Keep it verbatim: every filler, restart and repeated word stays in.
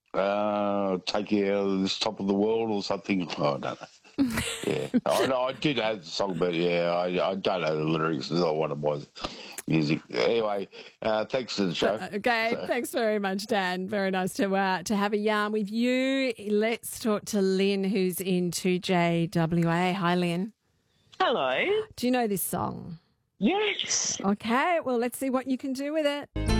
Uh, take you out of this top of the world or something. Oh, I don't know. Yeah, I know I did have the song, but yeah, I, I don't know the lyrics. It's not one of my music. Anyway, uh, thanks for the show. Okay, So, thanks very much, Dan. Very nice to uh, to have a yarn with you. Let's talk to Lynn, who's in two J W A. Hi, Lynn. Hello. Do you know this song? Yes. Okay, well, let's see what you can do with it.